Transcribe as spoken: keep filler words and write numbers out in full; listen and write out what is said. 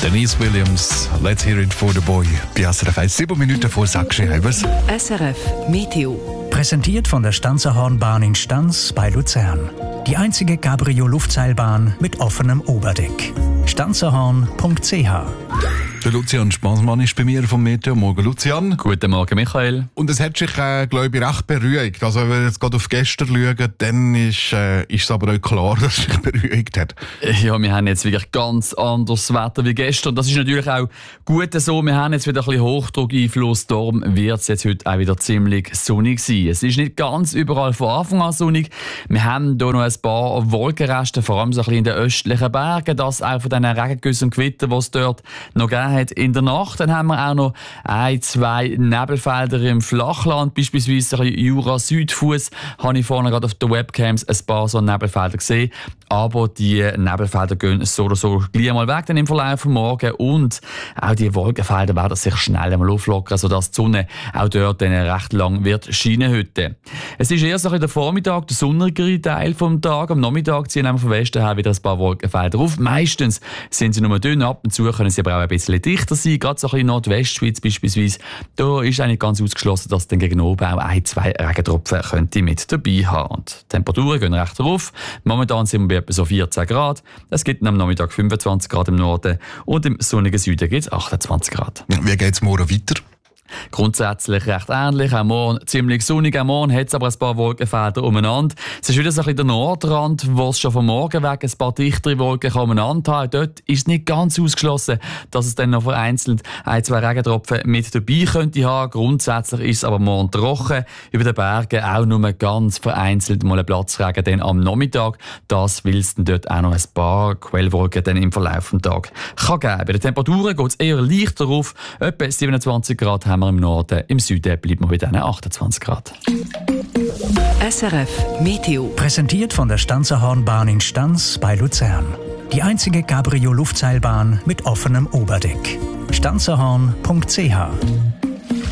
Denise Williams, Let's Hear It for the Boy. Bei S R F eins, sieben Minuten vor sechs Uhr. S R F Meteo. Präsentiert von der Stanzerhornbahn in Stanz bei Luzern. Die einzige Cabrio-Luftseilbahn mit offenem Oberdeck. stanzerhorn punkt c h. Der Lucian Spansmann ist bei mir vom Meteo. Morgen, Lucian. Guten Morgen, Michael. Und es hat sich, äh, glaube ich, recht beruhigt. Also, wenn wir jetzt gerade auf gestern schauen, dann ist, äh, ist es aber auch klar, dass es sich beruhigt hat. Ja, wir haben jetzt wirklich ganz anderes Wetter wie gestern. Das ist natürlich auch gut so. Wir haben jetzt wieder ein bisschen Hochdruckeinfluss. Darum wird es jetzt heute auch wieder ziemlich sonnig sein. Es ist nicht ganz überall von Anfang an sonnig. Wir haben hier noch ein paar Wolkenreste, vor allem so ein bisschen in den östlichen Bergen. Das auch von diesen Regengüssen und Gewittern, die es dort noch gegeben hat in der Nacht. Dann haben wir auch noch ein, zwei Nebelfelder im Flachland, beispielsweise ein bisschen Jura-Südfuss. Habe ich vorne gerade auf den Webcams ein paar so Nebelfelder gesehen. Aber die Nebelfelder gehen so oder so gleich mal weg dann im Verlauf des Morgens. Und auch die Wolkenfelder werden sich schnell einmal auflockern, sodass die Sonne auch dort dann recht lang wird scheinen heute. Es ist erst ein der Vormittag, der sonnigere Teil des Tages. Am Nachmittag ziehen wir vom Westen her wieder ein paar Wolkenfelder auf. Meistens sind sie nur dünn, ab und zu können sie aber auch ein bisschen dichter sein. Gerade so ein bisschen Nordwestschweiz beispielsweise. Da ist eigentlich ganz ausgeschlossen, dass dann gegen oben auch ein, zwei Regentropfen könnte mit dabei haben. Und die Temperaturen gehen recht rauf. Momentan sind wir bei etwa so vierzehn Grad. Es gibt am Nachmittag fünfundzwanzig Grad im Norden und im sonnigen Süden gibt es achtundzwanzig Grad. Wie geht es morgen weiter? Grundsätzlich recht ähnlich. Auch morgen ziemlich sonnig. Auch morgen hat es aber ein paar Wolkenfelder umeinander. Es ist wieder so ein bisschen der Nordrand, wo es schon vom Morgen weg ein paar dichtere Wolken umeinander haben. Dort ist es nicht ganz ausgeschlossen, dass es dann noch vereinzelt ein, zwei Regentropfen mit dabei könnte haben. Grundsätzlich ist es aber morgen trocken. Über den Bergen auch nur ganz vereinzelt mal ein Platzregen dann am Nachmittag. Das will es dann dort auch noch ein paar Quellwolken dann im Verlauf des Tages kann geben. Bei den Temperaturen geht es eher leichter auf. Etwa siebenundzwanzig Grad haben wir im Norden, im Süden bleibt man bei diesen achtundzwanzig Grad. S R F Meteo. Präsentiert von der Stanzerhornbahn in Stanz bei Luzern. Die einzige Cabrio-Luftseilbahn mit offenem Oberdeck. stanzerhorn punkt c h.